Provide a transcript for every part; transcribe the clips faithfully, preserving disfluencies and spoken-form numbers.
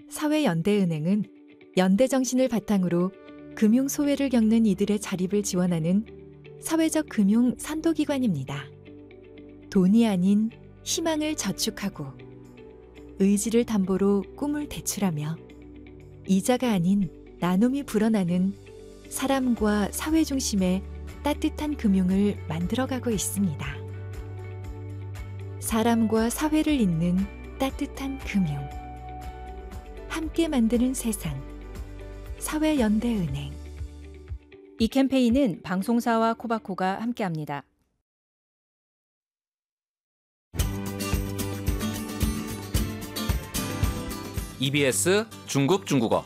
사회연대은행은 연대 정신을 바탕으로 금융 소외를 겪는 이들의 자립을 지원하는 사회적 금융 선도기관입니다. 돈이 아닌 희망을 저축하고 의지를 담보로 꿈을 대출하며 이자가 아닌 나눔이 불어나는 사람과 사회 중심의 따뜻한 금융을 만들어가고 있습니다. 사람과 사회를 잇는 따뜻한 금융. 함께 만드는 세상. 사회연대은행. 이 캠페인은 방송사와 코바코가 함께합니다. 이비에스 중국 중국어.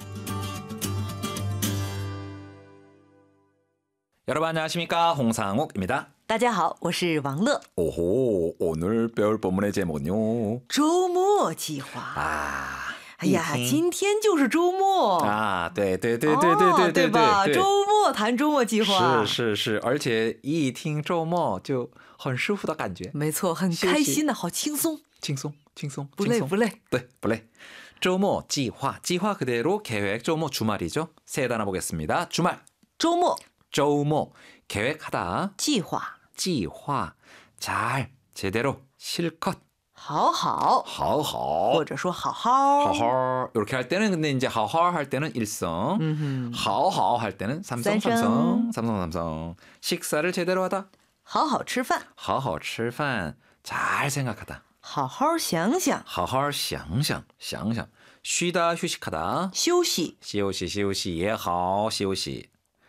여러분 안녕하십니까? 홍상욱입니다. 大家好，我是王乐。 오호, 오늘 배울 본문의 제목은요. 周末计划。 아, 哎呀，今天就是周末。 아, 对对对对对对对对吧？ 对。 周末谈周末计划。 是是是，而且一听周末就很舒服的感觉。 没错，很开心的，好轻松。 轻松轻松， 不累不累。 네,不累.周末 计划, 计划그대로 계획, 周末 주말이죠. 세 단어 보겠습니다. 주말. 周末周末 계획하다. 计划计划 잘, 제대로, 실컷. 好好好好或者说好好 하하 이렇게 할 때는 근데 이제 하하 할 때는 일성, 음흠. 하하 할 때는 삼성, 삼성. 삼성, 삼성, 삼성. 식사를 제대로 하다. 好好吃饭 하하 吃饭, 잘 생각하다. 好好想想 하하 想想,想想. 쉬다, 휴식하다. 休息休息,休息也好,休息.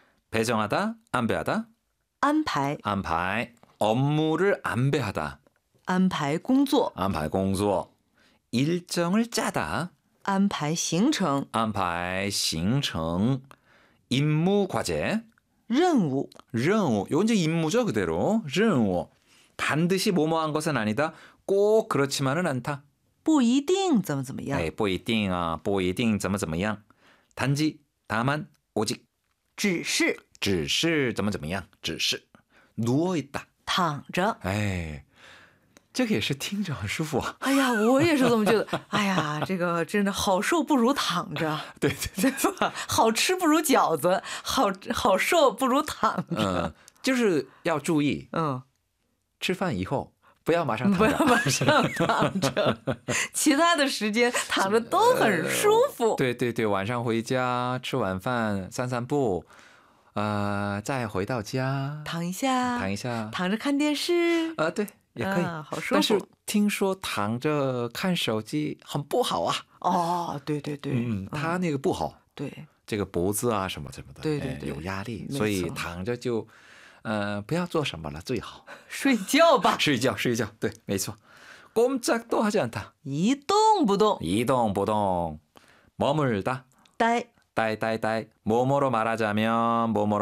배정하다, 안배하다. 安排 안排. 업무를 안배하다. 安排工作 안排工作. 일정을 짜다. 安排行程 안排行程. 임무 과제. 任务任务. 이건 이제 임무죠, 그대로. 任务. 반드시 뭐뭐한 것은 아니다. 꼭 그렇지만은 않다. 不一定怎么怎么样 네, 不一定啊,不一定怎么怎么样. 단지, 다만, 오직. 只是只是怎么怎么样,只是. 누워 있다. 躺着 예. 这个也是听着很舒服啊。 哎呀，我也是这么觉得。哎呀，这个真的好受不如躺着， 对对对吧？好吃不如饺子，好好受不如躺着。 嗯，就是要注意， 嗯， 吃饭以后不要马上躺着， 不要马上躺着，其他的时间躺着都很舒服。 对对对，晚上回家吃晚饭，散散步，呃，再回到家躺一下， 躺一下， 躺着看电视， 呃，对，也可以， 啊好舒服。 但是听说躺着看手机很不好啊。 哦，对对对， 嗯，他那个不好， 对， 这个脖子啊什么什么的， 对对对有压力， 没错所以躺着就，呃，不要做什么了，最好睡觉吧， 睡觉，睡觉，对，没错。꼼짝도 하지 않다. 一动不动， 이동 보동. 머물다. 呆 따이따이따이. 뭐뭐로 말하자면 뭐뭐로